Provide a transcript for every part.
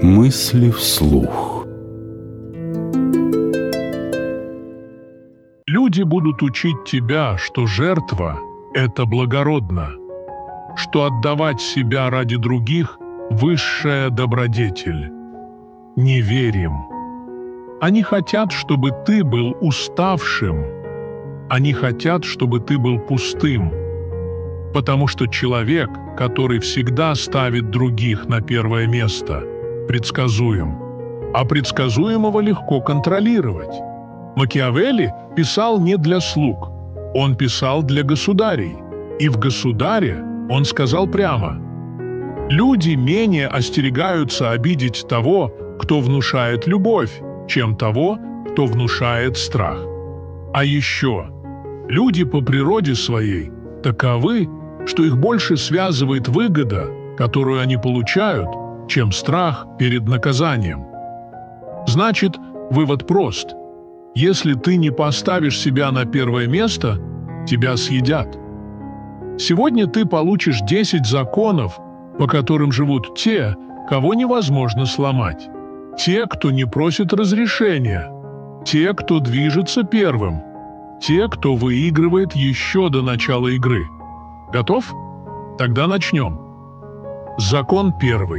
Мысли вслух. Люди будут учить тебя, что жертва – это благородно, что отдавать себя ради других – высшая добродетель. Не верь им. Они хотят, чтобы ты был уставшим. Они хотят, чтобы ты был пустым. Потому что человек, который всегда ставит других на первое место, предсказуем. А предсказуемого легко контролировать. Макиавелли писал не для слуг. Он писал для государей. И в «Государе» он сказал прямо: «Люди менее остерегаются обидеть того, кто внушает любовь, чем того, кто внушает страх. А еще люди по природе своей таковы, что их больше связывает выгода, которую они получают, чем страх перед наказанием». Значит, вывод прост. Если ты не поставишь себя на первое место, тебя съедят. Сегодня ты получишь 10 законов, по которым живут те, кого невозможно сломать. Те, кто не просит разрешения. Те, кто движется первым. Те, кто выигрывает еще до начала игры. Готов? Тогда начнем. Закон первый.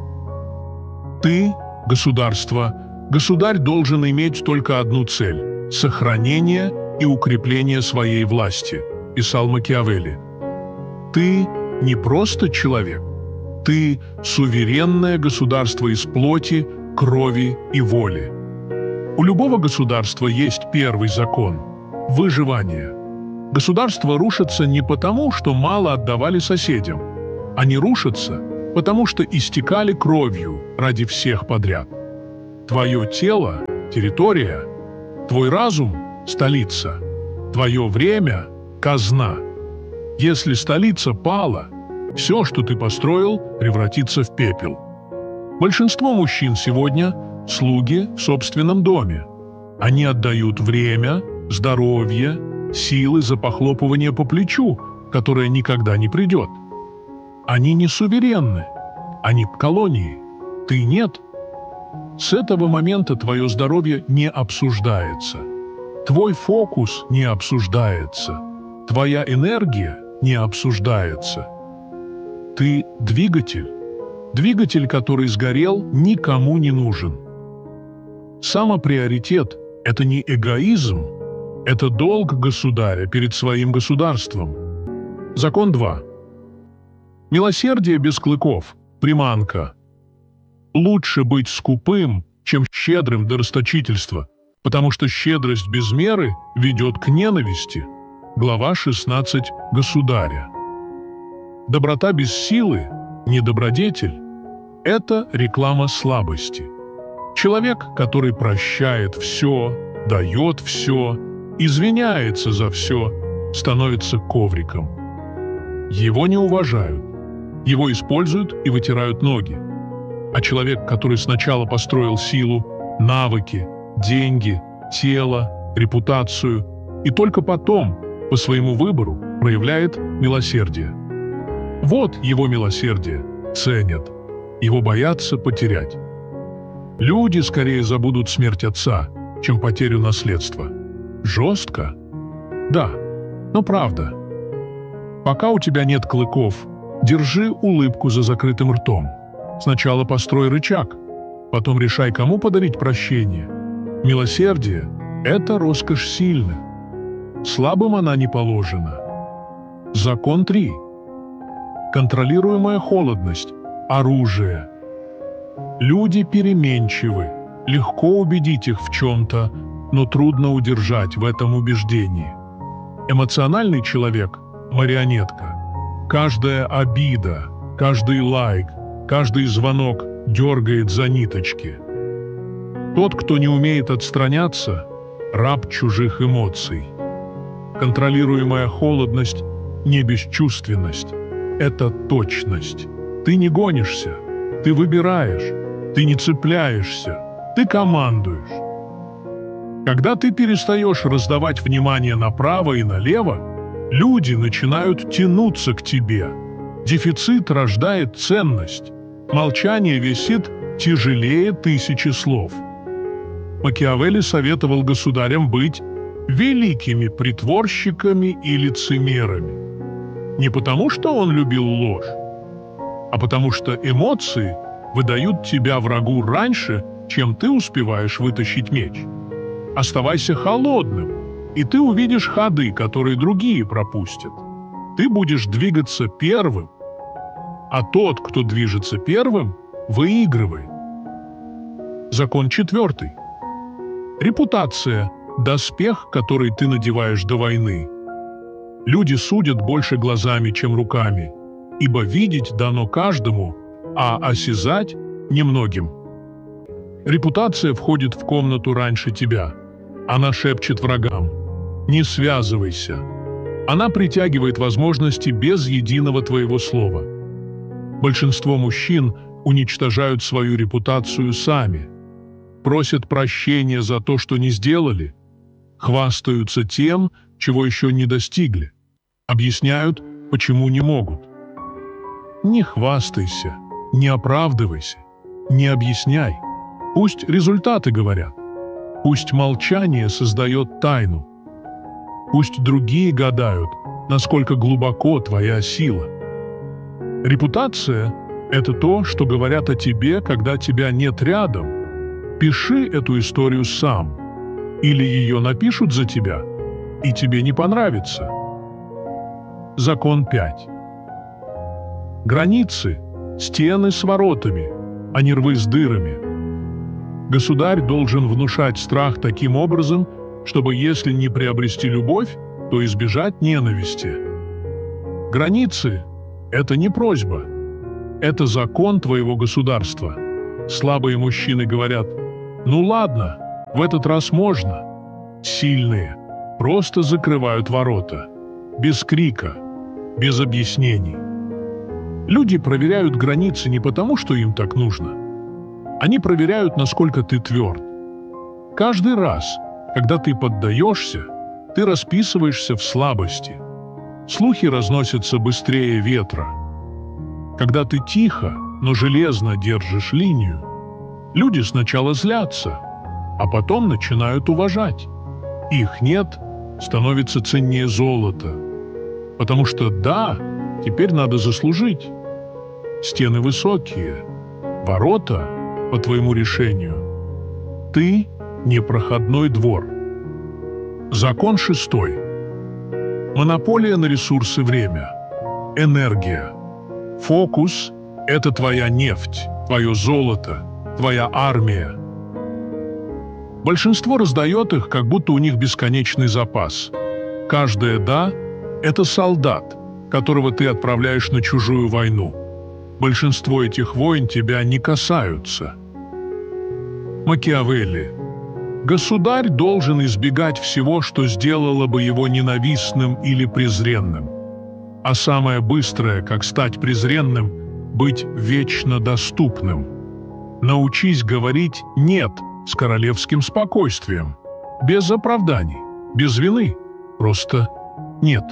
Ты, государство, государь должен иметь только одну цель – сохранение и укрепление своей власти, писал Макиавелли. Ты не просто человек, ты суверенное государство из плоти, крови и воли. У любого государства есть первый закон – выживание. Государства рушатся не потому, что мало отдавали соседям. Они рушатся, потому что истекали кровью ради всех подряд. Твое тело – территория, твой разум – столица, твое время – казна. Если столица пала, все, что ты построил, превратится в пепел. Большинство мужчин сегодня – слуги в собственном доме. Они отдают время, здоровье, силы за похлопывание по плечу, которое никогда не придет. Они не суверенны, они в колонии, ты нет. С этого момента твое здоровье не обсуждается. Твой фокус не обсуждается. Твоя энергия не обсуждается. Ты двигатель. Двигатель, который сгорел, никому не нужен. Самоприоритет – это не эгоизм, это долг государя перед своим государством. Закон 2. Милосердие без клыков – приманка. Лучше быть скупым, чем щедрым до расточительства, потому что щедрость без меры ведет к ненависти. Глава 16 Государя. Доброта без силы – не добродетель. Это реклама слабости. Человек, который прощает все, дает все, извиняется за все, становится ковриком. Его не уважают, его используют и вытирают ноги. А человек, который сначала построил силу, навыки, деньги, тело, репутацию, и только потом, по своему выбору, проявляет милосердие. Вот его милосердие ценят, его боятся потерять. Люди скорее забудут смерть отца, чем потерю наследства. Жестко? Да, но правда. Пока у тебя нет клыков, держи улыбку за закрытым ртом. Сначала построй рычаг, потом решай, кому подарить прощение. Милосердие – это роскошь сильных. Слабым она не положена. Закон 3. Контролируемая холодность – оружие. Люди переменчивы, легко убедить их в чем-то, но трудно удержать в этом убеждении. Эмоциональный человек – марионетка. Каждая обида, каждый лайк, каждый звонок дергает за ниточки. Тот, кто не умеет отстраняться – раб чужих эмоций. Контролируемая холодность – не бесчувственность, это точность. Ты не гонишься, ты выбираешь, ты не цепляешься, ты командуешь. Когда ты перестаешь раздавать внимание направо и налево, люди начинают тянуться к тебе. Дефицит рождает ценность. Молчание висит тяжелее 1000 слов. Макиавелли советовал государям быть великими притворщиками и лицемерами. Не потому, что он любил ложь, а потому что эмоции выдают тебя врагу раньше, чем ты успеваешь вытащить меч. Оставайся холодным, и ты увидишь ходы, которые другие пропустят. Ты будешь двигаться первым, а тот, кто движется первым, выигрывает. Закон 4. Репутация – доспех, который ты надеваешь до войны. Люди судят больше глазами, чем руками, ибо видеть дано каждому, а осязать – немногим. Репутация входит в комнату раньше тебя. Она шепчет врагам: «Не связывайся». Она притягивает возможности без единого твоего слова. Большинство мужчин уничтожают свою репутацию сами, просят прощения за то, что не сделали, хвастаются тем, чего еще не достигли, объясняют, почему не могут. Не хвастайся, не оправдывайся, не объясняй. Пусть результаты говорят, пусть молчание создает тайну, пусть другие гадают, насколько глубоко твоя сила. Репутация – это то, что говорят о тебе, когда тебя нет рядом. Пиши эту историю сам, или ее напишут за тебя, и тебе не понравится. Закон 5. Границы – стены с воротами, а не рвы с дырами. Государь должен внушать страх таким образом, чтобы, если не приобрести любовь, то избежать ненависти. Границы – это не просьба, это закон твоего государства. Слабые мужчины говорят: «Ну ладно, в этот раз можно». Сильные просто закрывают ворота, без крика, без объяснений. Люди проверяют границы не потому, что им так нужно. Они проверяют, насколько ты тверд. Каждый раз, когда ты поддаешься, ты расписываешься в слабости. Слухи разносятся быстрее ветра. Когда ты тихо, но железно держишь линию, люди сначала злятся, а потом начинают уважать. Их «нет» становится ценнее золота. Потому что «да» теперь надо заслужить. Стены высокие, ворота по твоему решению. Ты – непроходной двор. Закон 6. Монополия на ресурсы время. Энергия. Фокус – это твоя нефть, твое золото, твоя армия. Большинство раздает их, как будто у них бесконечный запас. Каждое «да» – это солдат, которого ты отправляешь на чужую войну. Большинство этих войн тебя не касаются. Макиавелли. Государь должен избегать всего, что сделало бы его ненавистным или презренным. А самое быстрое, как стать презренным, быть вечно доступным. Научись говорить «нет» с королевским спокойствием, без оправданий, без вины, просто «нет».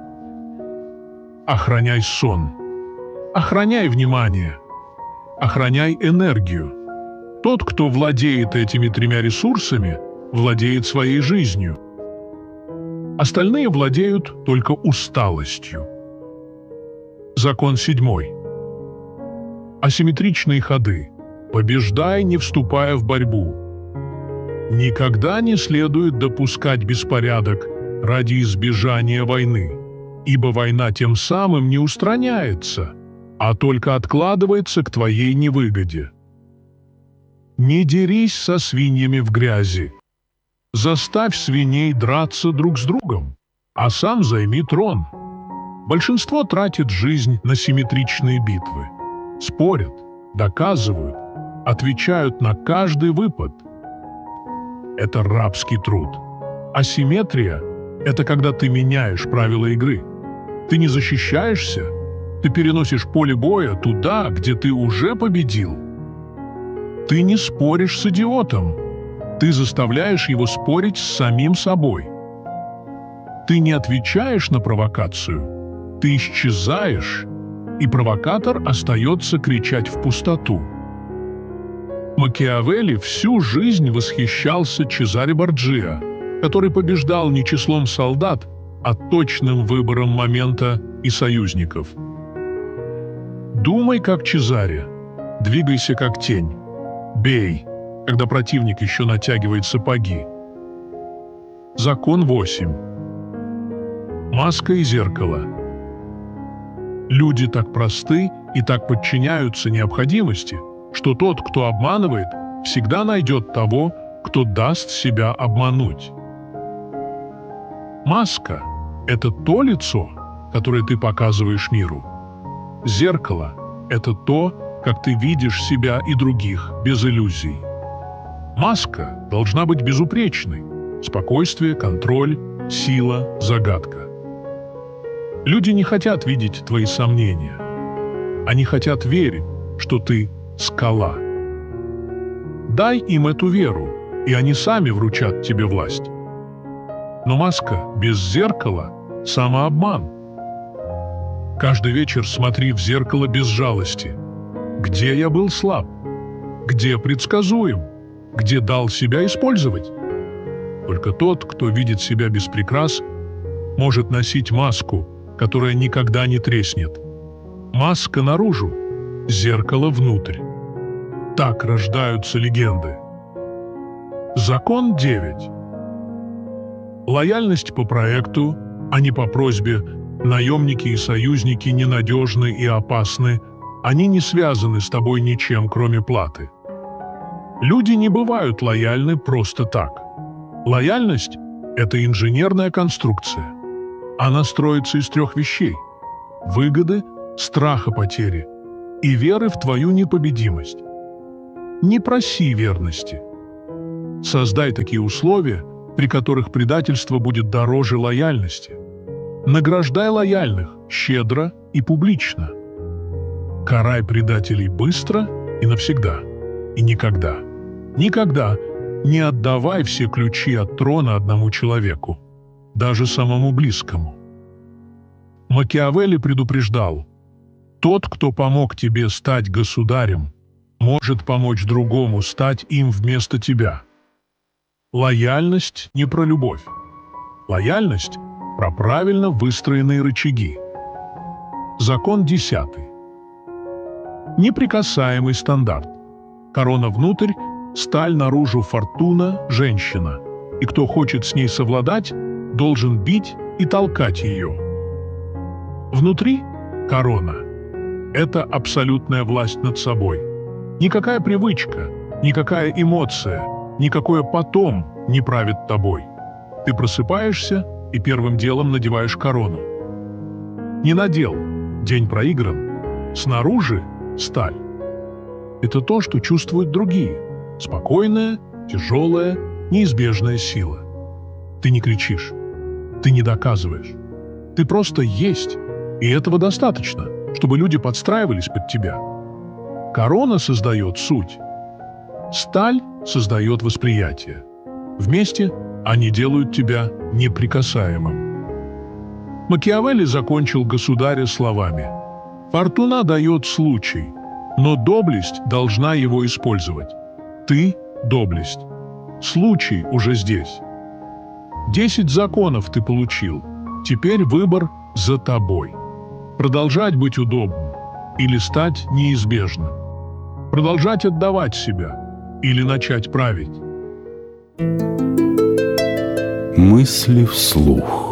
Охраняй сон, охраняй внимание, охраняй энергию. Тот, кто владеет этими 3 ресурсами, владеет своей жизнью. Остальные владеют только усталостью. Закон 7. Асимметричные ходы. Побеждай, не вступая в борьбу. Никогда не следует допускать беспорядок ради избежания войны, ибо война тем самым не устраняется, а только откладывается к твоей невыгоде. Не дерись со свиньями в грязи. Заставь свиней драться друг с другом, а сам займи трон. Большинство тратит жизнь на симметричные битвы. Спорят, доказывают, отвечают на каждый выпад. Это рабский труд. Асимметрия – это когда ты меняешь правила игры. Ты не защищаешься, ты переносишь поле боя туда, где ты уже победил. Ты не споришь с идиотом, ты заставляешь его спорить с самим собой. Ты не отвечаешь на провокацию, ты исчезаешь, и провокатор остается кричать в пустоту. Макиавелли всю жизнь восхищался Чезаре Борджиа, который побеждал не числом солдат, а точным выбором момента и союзников. Думай, как Чезаре, двигайся, как тень, бей, когда противник еще натягивает сапоги. Закон 8. Маска и зеркало. Люди так просты и так подчиняются необходимости, что тот, кто обманывает, всегда найдет того, кто даст себя обмануть. Маска – это то лицо, которое ты показываешь миру. Зеркало – это то, как ты видишь себя и других без иллюзий. Маска должна быть безупречной. Спокойствие, контроль, сила, загадка. Люди не хотят видеть твои сомнения. Они хотят верить, что ты – скала. Дай им эту веру, и они сами вручат тебе власть. Но маска без зеркала – самообман. Каждый вечер смотри в зеркало без жалости. Где я был слаб? Где предсказуем? Где дал себя использовать? Только тот, кто видит себя без прикрас, может носить маску, которая никогда не треснет. Маска наружу, зеркало внутрь. Так рождаются легенды. Закон 9. Лояльность по проекту, а не по просьбе. Наемники и союзники ненадежны и опасны. Они не связаны с тобой ничем, кроме платы. Люди не бывают лояльны просто так. Лояльность – это инженерная конструкция. Она строится из 3 вещей – выгоды, страха потери и веры в твою непобедимость. Не проси верности. Создай такие условия, при которых предательство будет дороже лояльности. Награждай лояльных щедро и публично. Карай предателей быстро и навсегда. И никогда, никогда не отдавай все ключи от трона одному человеку, даже самому близкому. Макиавелли предупреждал: тот, кто помог тебе стать государем, может помочь другому стать им вместо тебя. Лояльность не про любовь. Лояльность про правильно выстроенные рычаги. Закон 10. Неприкасаемый стандарт. Корона внутрь, сталь наружу, фортуна, женщина. И кто хочет с ней совладать, должен бить и толкать ее. Внутри – корона. Это абсолютная власть над собой. Никакая привычка, никакая эмоция, никакое «потом» не правит тобой. Ты просыпаешься и первым делом надеваешь корону. Не надел – день проигран. Снаружи – сталь. Это то, что чувствуют другие. Спокойная, тяжелая, неизбежная сила. Ты не кричишь. Ты не доказываешь. Ты просто есть. И этого достаточно, чтобы люди подстраивались под тебя. Корона создает суть. Сталь создает восприятие. Вместе они делают тебя неприкасаемым. Макиавелли закончил «Государя» словами: «Фортуна дает случай, но доблесть должна его использовать. Ты – доблесть. Случай уже здесь. 10 законов ты получил. Теперь выбор за тобой. Продолжать быть удобным или стать неизбежным. Продолжать отдавать себя или начать править». Мысли вслух.